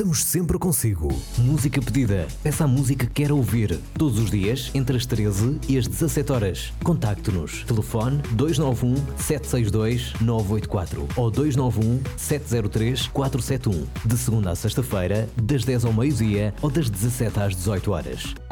Estamos sempre consigo. Música pedida. Peça a música que quer ouvir. Todos os dias, entre as 13 e as 17 horas. Contacte-nos. Telefone 291 762 984 ou 291 703 471. De segunda a sexta-feira, das 10 ao meio-dia ou das 17 às 18 horas.